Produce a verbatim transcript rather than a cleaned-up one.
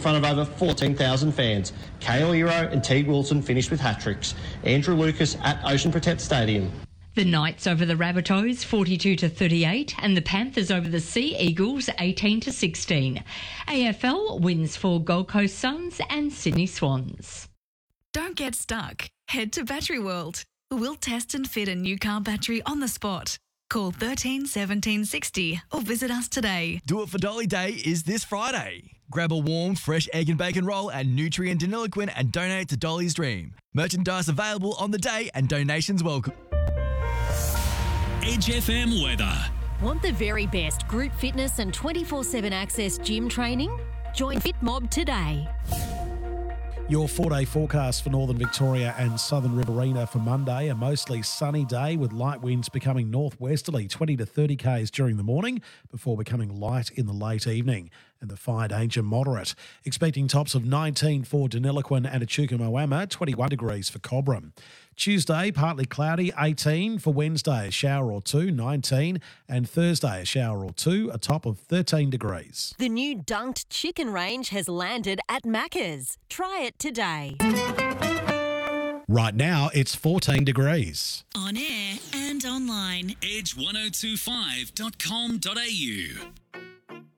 front of over fourteen thousand fans. Kale Iro and Teague Wilson finished with hat-tricks. Andrew Lucas at Ocean Protect Stadium. The Knights over the Rabbitohs forty-two to thirty-eight and the Panthers over the Sea Eagles eighteen to sixteen. A F L wins for Gold Coast Suns and Sydney Swans. Don't get stuck. Head to Battery World. We'll test and fit a new car battery on the spot. Call thirteen seventeen sixty or visit us today. Do It for Dolly Day is this Friday. Grab a warm, fresh egg and bacon roll at Nutri and Deniliquin and donate to Dolly's Dream. Merchandise available on the day and donations welcome. Edge F M weather. Want the very best group fitness and twenty-four seven access gym training? Join FitMob today. Your four-day forecast for northern Victoria and southern Riverina for Monday, a mostly sunny day with light winds becoming northwesterly, twenty to thirty k's during the morning before becoming light in the late evening, and the fire danger moderate. Expecting tops of nineteen for Deniliquin and Echuca Moama, twenty-one degrees for Cobram. Tuesday, partly cloudy, eighteen. For Wednesday, a shower or two, nineteen. And Thursday, a shower or two, a top of thirteen degrees. The new dunked chicken range has landed at Macca's. Try it today. Right now, it's fourteen degrees. On air and online. edge ten twenty-five dot com dot a u